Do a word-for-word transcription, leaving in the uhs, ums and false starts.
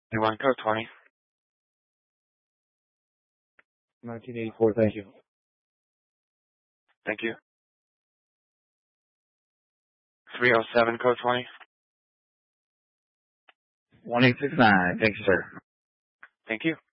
You want code twenty? nineteen eighty-four, thank you. Thank you. three oh seven, code twenty? one eight six nine, thank you, sir. Thank you.